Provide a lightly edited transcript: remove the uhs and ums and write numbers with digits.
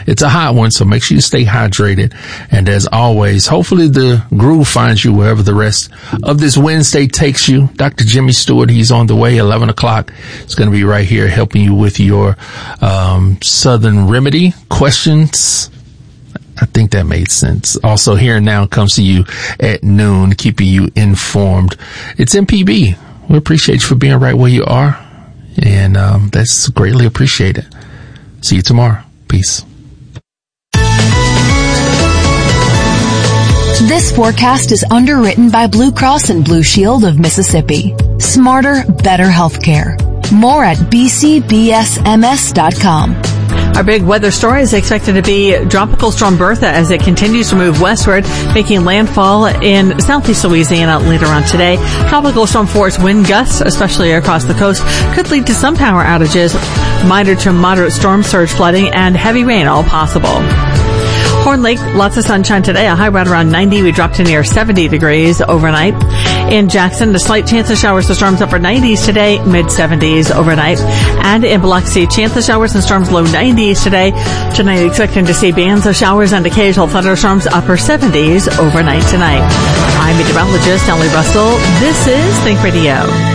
It's a hot one, so make sure you stay hydrated. And as always, hopefully the groove finds you wherever the rest of this Wednesday takes you. Dr. Jimmy Stewart, he's on the way, 11 o'clock. It's going to be right here helping you with your Southern Remedy questions. I think that made sense. Also, Here and Now comes to you at noon, keeping you informed. It's MPB. We appreciate you for being right where you are, and that's greatly appreciated. See you tomorrow. Peace. This forecast is underwritten by Blue Cross and Blue Shield of Mississippi. Smarter, better healthcare. More at bcbsms.com. Our big weather story is expected to be Tropical Storm Bertha as it continues to move westward, making landfall in southeast Louisiana later on today. Tropical Storm Force wind gusts, especially across the coast, could lead to some power outages, minor to moderate storm surge flooding, and heavy rain all possible. Horn Lake, lots of sunshine today. A high right around 90. We dropped to near 70 degrees overnight. In Jackson, a slight chance of showers and storms, upper 90s today, mid 70s overnight. And in Biloxi, chance of showers and storms, low 90s today. Tonight, expecting to see bands of showers and occasional thunderstorms, upper 70s overnight tonight. I'm meteorologist Ellie Russell. This is Think Radio.